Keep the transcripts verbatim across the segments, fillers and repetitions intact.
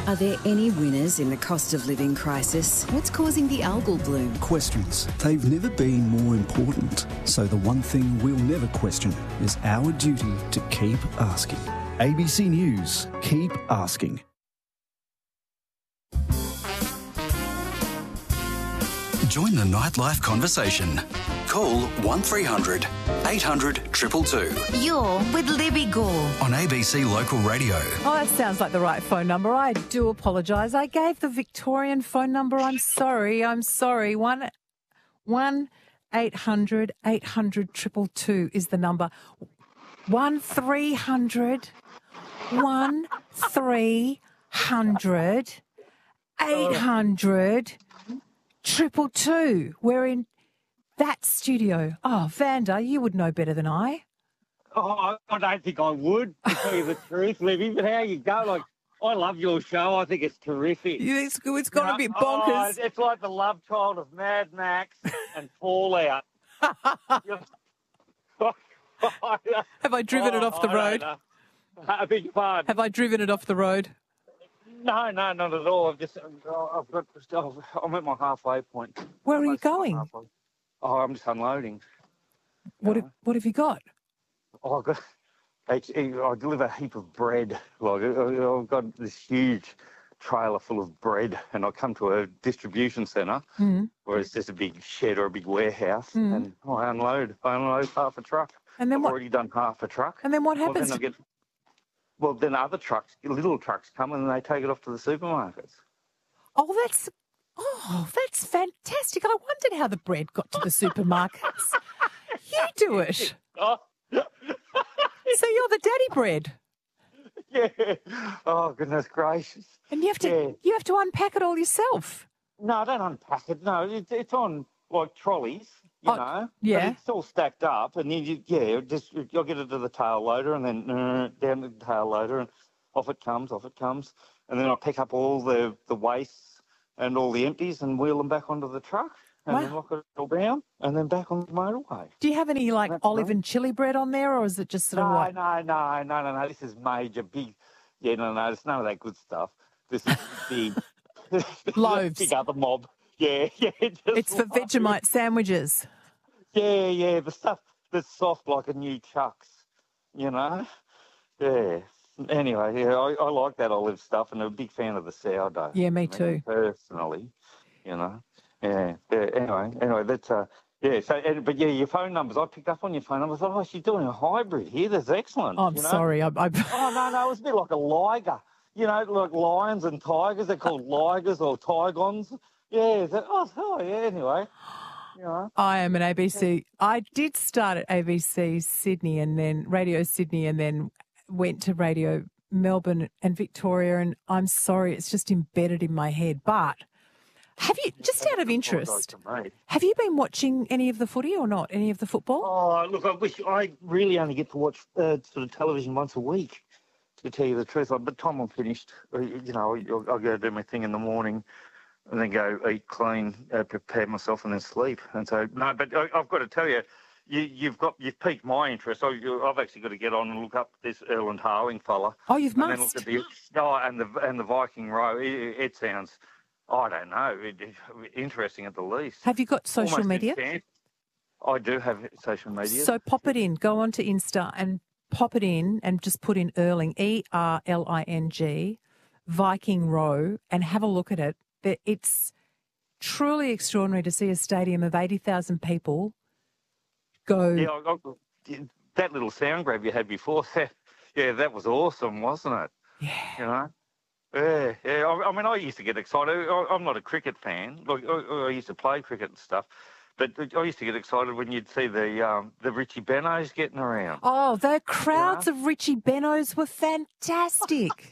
Are there any winners in the cost of living crisis? What's causing the algal bloom? Questions. They've never been more important. So the one thing we'll never question is our duty to keep asking. A B C News. Keep asking. Join the nightlife conversation. Call one three hundred eight hundred two two two. You're with Libby Gore on A B C Local Radio. Oh, that sounds like the right phone number. I do apologise. I gave the Victorian phone number. I'm sorry. I'm sorry. One, one eight hundred eight hundred two two two is the number. One three hundred one three hundred eight hundred triple two. We're in that studio. Oh, Vanda, you would know better than I. Oh, I don't think I would, to tell you the truth, Libby, but how you go, like, I love your show. I think it's terrific. Yeah, it's it's got to be Oh, bonkers. it's like the love child of Mad Max and Fallout. Have I driven oh, it off the I road? don't know. I beg your pardon. Have I driven it off the road? No, no, not at all. I've just, I've got, I'm at my halfway point. Where are you Almost going? halfway. Oh, I'm just unloading. What Uh, have, what have you got? Oh, I've got, actually, I deliver a heap of bread. Like, I- I've got this huge trailer full of bread, and I come to a distribution centre Mm. where it's just a big shed or a big warehouse, Mm. and I unload. I unload half a truck. And then I've what? already done half a truck. And then what Well, happens? then I get, well, then other trucks, little trucks come and they take it off to the supermarkets. Oh, that's oh, that's fantastic. I wondered how the bread got to the supermarkets. You do it. Oh, So you're the daddy bread. yeah. Oh, goodness gracious. And you have to Yeah. you have to unpack it all yourself. No, I don't unpack it. No, it's, it's on, like, trolleys, you Oh, know. yeah. But it's all stacked up, and then, you, yeah, just you'll get it to the tail loader, and then uh, down to the tail loader, and off it comes, off it comes. And then I pick up all the, the wastes and all the empties and wheel them back onto the truck, and then Wow. lock it all down, and then back on the motorway. Do you have any like That's olive right. and chili bread on there, or is it just sort of No, what? no, no, no, no, no. This is major, big. Yeah, no, no, it's none of that good stuff. This is big. Loaves. Big other mob. Yeah, yeah. just It's for loaves. Vegemite sandwiches. Yeah, yeah, the stuff that's soft like a new chucks, you know? Yeah. Anyway, yeah, I, I like that olive stuff, and I'm a big fan of the sourdough. Yeah, me I mean, too. Personally, you know? Yeah, yeah. Anyway, anyway, that's, uh, yeah, so, and, but yeah, your phone numbers, I picked up on your phone numbers. I thought, oh, she's doing a hybrid here. That's excellent. Oh, I'm you know? sorry. I, I, Oh, no, no, it was a bit like a liger. You know, like lions and tigers. They're called ligers or tigons. Yeah, that, oh, oh, yeah, anyway. You know. I am an A B C. I did start at A B C Sydney and then Radio Sydney and then went to Radio Melbourne and Victoria, and I'm sorry, it's just embedded in my head. But have you, just out of interest, have you been watching any of the footy or not, any of the football? Oh, look, I wish I really only get to watch uh, sort of television once a week, to tell you the truth. By the time I'm finished, uh, you know, I'll, I'll go do my thing in the morning and then go eat, clean, uh, prepare myself, and then sleep. And so, no, but I, I've got to tell you, you you've got you've piqued my interest. I, you, I've actually got to get on and look up this Erland Harwing fella. Oh, you've and then look must. at the oh, and the and the Viking Row. It, it sounds, I don't know, it, it, interesting at the least. Have you got social Almost media? instant. I do have social media. So pop it in. Go onto Insta and pop it in and just put in Erling, E R L I N G, Viking Row, and have a look at it. That It's truly extraordinary to see a stadium of eighty thousand people go. Yeah, I, I, that little sound grab you had before, yeah, that was awesome, wasn't it? Yeah. You know? Yeah, yeah. I, I mean, I used to get excited. I, I'm not a cricket fan. Like, I, I used to play cricket and stuff. But I used to get excited when you'd see the um, the Richie Benos getting around. Oh, the crowds of Richie Benos were fantastic.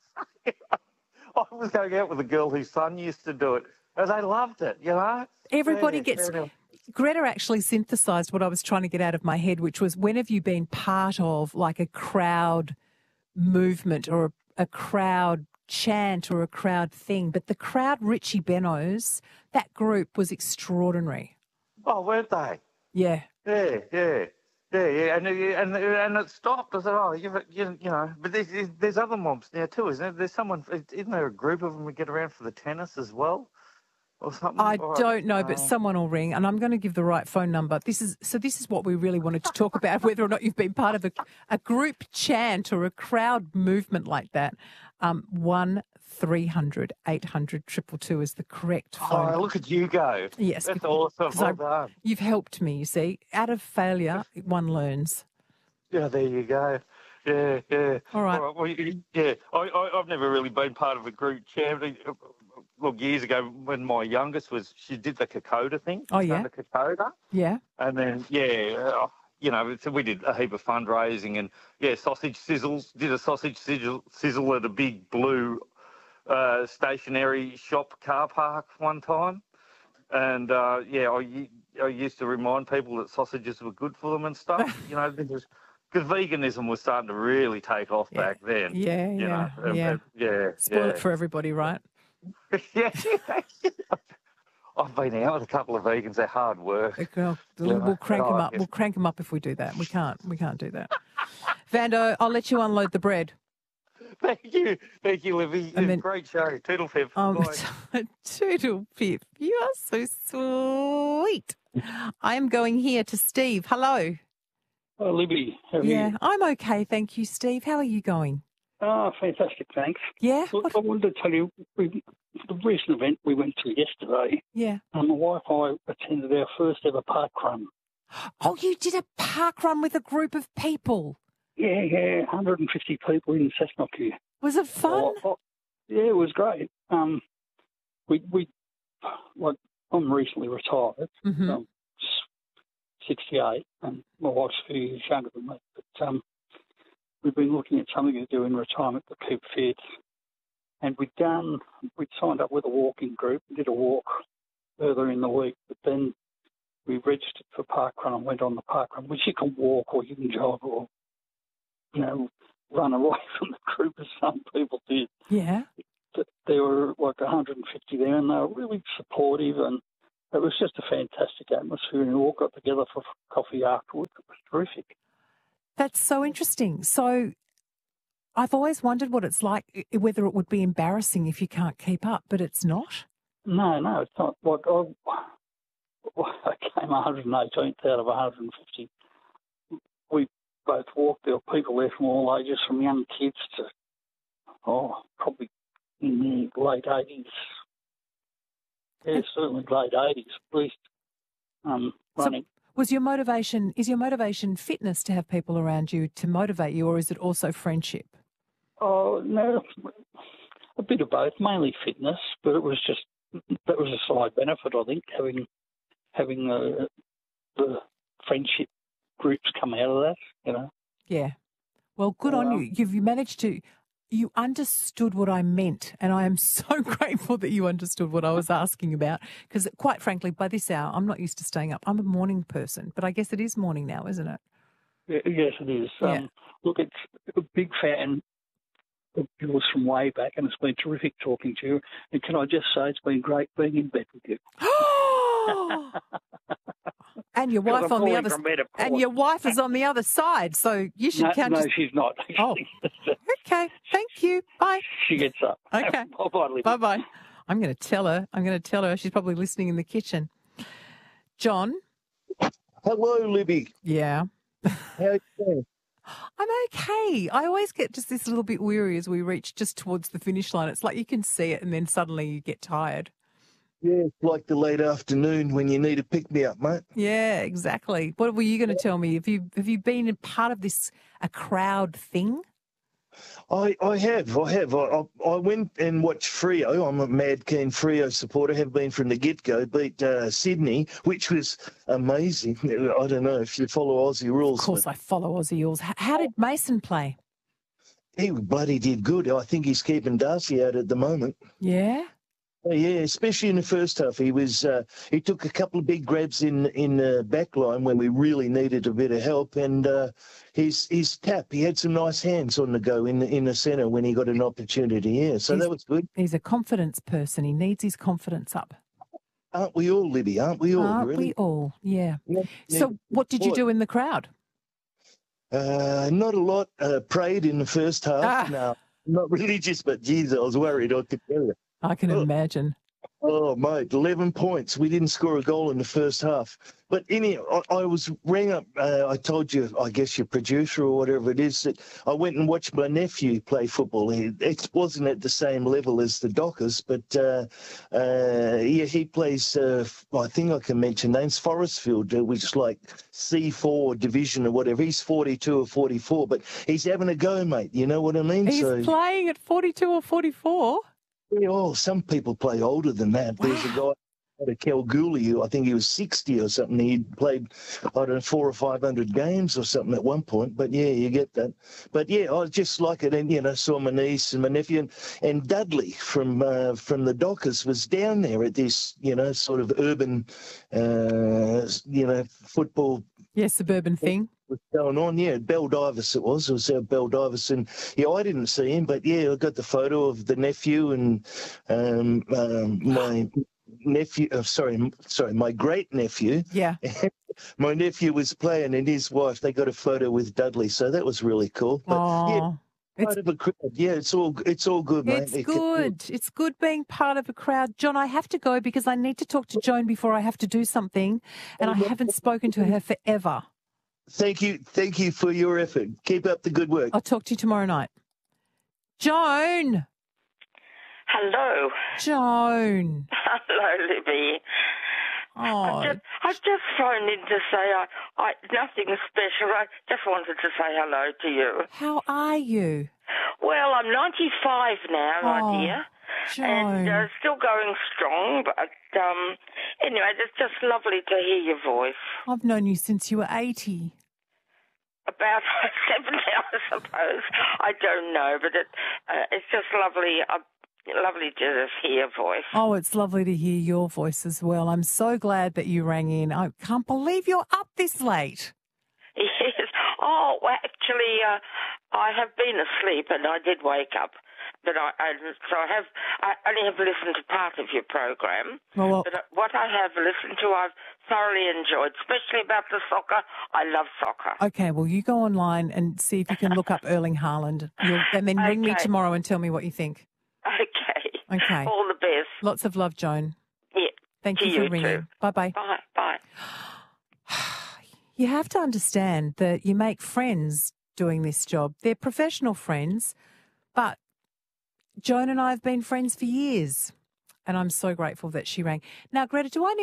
I was going out with a girl whose son used to do it, and they loved it, you know? Everybody Yeah, gets... yeah. Greta actually synthesised what I was trying to get out of my head, which was, when have you been part of like a crowd movement or a, a crowd chant or a crowd thing? But the crowd Richie Benos, that group was extraordinary. Oh, weren't they? Yeah. Yeah, yeah. Yeah, yeah, and and and it stopped. I said, oh, you you, you know, but there's there's other mobs now too, isn't there? There's someone, isn't there a group of them who get around for the tennis as well, or something? I Or, don't know, but uh, someone will ring, and I'm going to give the right phone number. This is so. This is what we really wanted to talk about: whether or not you've been part of a, a group chant or a crowd movement like that. Um, one three hundred eight hundred triple two is the correct phone. Oh, look at you go! Yes, That's because- awesome. because Well I- done. You've helped me. You see, out of failure, one learns. Yeah, there you go. Yeah, yeah. All right. well, you- yeah, I, I, I've never really been part of a group charity. Look, years ago when my youngest was, she did the Kokoda thing. Oh, She's yeah? done The Kokoda. Yeah. And then, yeah, uh, you know, so we did a heap of fundraising and, yeah, sausage sizzles. Did a sausage sizzle, sizzle at a big blue uh, stationary shop car park one time. And, uh, yeah, I, I used to remind people that sausages were good for them and stuff, you know, because veganism was starting to really take off Yeah. back then. Yeah, you yeah, know, and- yeah. and- yeah. Spoil yeah. it for everybody, right? yeah. I've been out with a couple of vegans. They're hard work. We'll, Yeah. we'll crank them Oh, up. yes. We'll crank them up if we do that. We can't. We can't do that. Vando, I'll let you unload the bread. Thank you. Thank you, Livy. And then- Great show. Toodle pip. Um, Bye. Toodle pip. You are so sweet. I am going here to Steve. Hello. Oh, Libby, how are Yeah, you? I'm okay. Thank you, Steve. How are you going? Oh, fantastic, thanks. Yeah. Look, What- I wanted to tell you, we, the recent event we went to yesterday, Yeah. and my wife and I attended our first ever park run. Oh, you did a park run with a group of people. Yeah, yeah, one hundred fifty people in Cessnock here. Was it fun? Oh, oh, yeah, it was great. Um, we, we, like, I'm recently retired. Mhm. I'm sixty-eight, and my wife's a few years younger than me. But um, we've been looking at something to do in retirement to keep fit. And we'd done, we'd signed up with a walking group, did a walk earlier in the week, but then we registered for park run and went on the park run, which you can walk or you can jog or, you know, run away from the group as some people did. Yeah. But there were like one hundred fifty there, and they were really supportive, and it was just a fantastic atmosphere, and we all got together for coffee afterwards. It was terrific. That's so interesting. So I've always wondered what it's like, i- whether it would be embarrassing if you can't keep up, but it's not. No, no, it's not. Like I, I came one hundred eighteenth out of one hundred fifty. We both walked. There were people there from all ages, from young kids to, oh, probably in the late eighties. Yeah, certainly late eighties at least. Um, So- running. Was your motivation, is your motivation fitness to have people around you to motivate you, or is it also friendship? Oh, no, a bit of both, mainly fitness, but it was just, that was a side benefit, I think, having having the, the friendship groups come out of that, you know. Yeah. Well, good on Well- you. You've you managed to, you understood what I meant, and I am so grateful that you understood what I was asking about, because quite frankly, by this hour, I'm not used to staying up. I'm a morning person, but I guess it is morning now, isn't it? Y- Yes, it is. Yeah. Um, look, it's a big fan of yours from way back, and it's been terrific talking to you. And can I just say it's been great being in bed with you. And your Because wife I'm on the calling other from bed, of and course. your wife is on the other side, so you should No, count. no just- she's not. Oh. Okay, thank you. Bye. She gets up. Okay. Bye-bye, Libby. Bye bye. I'm going to tell her. I'm going to tell her. She's probably listening in the kitchen. John. Hello, Libby. Yeah. How you doing? I'm okay. I always get just this little bit weary as we reach just towards the finish line. It's like you can see it and then suddenly you get tired. Yeah, it's like the late afternoon when you need to pick me up, mate. Yeah, exactly. What were you going to tell me? Have you have you been a part of this a crowd thing? I, I have, I have. I, I, I went and watched Freo. I'm a mad keen Freo supporter, have been from the get-go, beat uh, Sydney, which was amazing. I don't know if you follow Aussie rules. Of course, I follow Aussie rules. H- How did Mason play? He bloody did good. I think he's keeping Darcy out at the moment. Yeah. Oh, yeah, especially in the first half. He was uh, he took a couple of big grabs in in the back line when we really needed a bit of help, and uh, his his tap. He had some nice hands on the go in the in the centre when he got an opportunity. Yeah, so He's- that was good. He's a confidence person. He needs his confidence up. Aren't we all, Libby? Aren't we all? Aren't really? we all? Yeah. Yeah, So, yeah. what did you What? do in the crowd? Uh, not a lot. Uh, prayed in the first half. Ah. No, not religious, but geez, I was worried. I could tell you. I can Oh. imagine. Oh, mate, eleven points. We didn't score a goal in the first half. But anyhow, I, I was rang up. Uh, I told you, I guess your producer or whatever it is, that I went and watched my nephew play football. He, it wasn't at the same level as the Dockers, but uh, uh, yeah, he plays, uh, I think I can mention names, Forestfield, uh, which is like C four division or whatever. He's forty-two or forty-four, but he's having a go, mate. You know what I mean? He's so, playing at forty-two or forty-four. yeah, oh, some people play older than that. Wow. There's a guy, a Kalgoorlie, who I think he was sixty or something. He'd played, I don't know, four or five hundred games or something at one point. But yeah, you get that. But yeah, I just like it. And, you know, saw my niece and my nephew. And, and Dudley from uh, from the Dockers was down there at this, you know, sort of urban, uh, you know, football Yeah, suburban thing. was going on. Yeah, Baldivis it was. It was uh, Baldivis. And, yeah, I didn't see him, but, yeah, I got the photo of the nephew and um, um, my nephew, uh, sorry, sorry, my great-nephew. Yeah. My nephew was playing and his wife, they got a photo with Dudley, so that was really cool. But, yeah, Oh, part it's, of a crowd. Yeah, it's all, it's all good, mate. it's It can- good. It's good being part of a crowd. John, I have to go because I need to talk to Joan before I have to do something, and I haven't spoken to her forever. Thank you. Thank you for your effort. Keep up the good work. I'll talk to you tomorrow night. Joan! Hello. Joan! Hello, Libby. Oh, I've just, I've just phoned in to say I, I nothing special. I just wanted to say hello to you. how are you? Well, I'm ninety-five now, my Oh, dear, Joan. and uh, still going strong. But um, anyway, it's just lovely to hear your voice. I've known you since you were eighty. About seventy, I suppose. I don't know, but it, uh, it's just lovely. Uh, lovely to just hear your voice. Oh, it's lovely to hear your voice as well. I'm so glad that you rang in. I can't believe you're up this late. Yes. Oh, well, actually, uh, I have been asleep and I did wake up, but I, I so I have I only have listened to part of your program. Well, well But what I have listened to, I've thoroughly enjoyed, especially about the soccer. I love soccer. okay, well, you go online and see if you can look up Erling Haaland. You'll, and then ring me Okay. tomorrow and tell me what you think. Okay. Okay. All the best. Lots of love, Joan. Yeah. Thank To you for you ringing. too. Bye-bye. Bye. Bye. You have to understand that you make friends doing this job. They're professional friends, but Joan and I have been friends for years, and I'm so grateful that she rang. Now, Greta, do I need